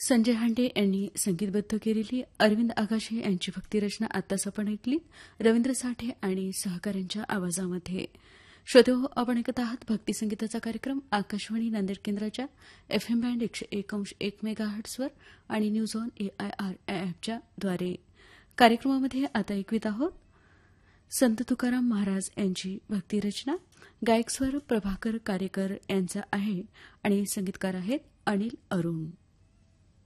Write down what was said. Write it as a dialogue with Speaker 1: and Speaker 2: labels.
Speaker 1: संजय हांडे यांनी संगीतबद्ध केलेली अरविंद आगाशे यांची भक्तिरचना आत्ताच आपण ऐकली रवींद्र साठे आणि सहकाऱ्यांच्या आवाजामध्ये. श्रोतेहो, आपण ऐकत आहात भक्तिसंगीताचा कार्यक्रम आकाशवाणी नांदेड केंद्राच्या एफएम बँड 101.1 मेगाहर्ट्झवर आणि न्यूज ऑन एआयआर ॲपच्या द्वारे. कार्यक्रमामध्ये आता ऐकवित आहोत संत तुकाराम महाराज यांची भक्तिरचना. गायक स्वर प्रभाकर कारेकर यांचा आहे आणि संगीतकार आहेत अनिल अरुण.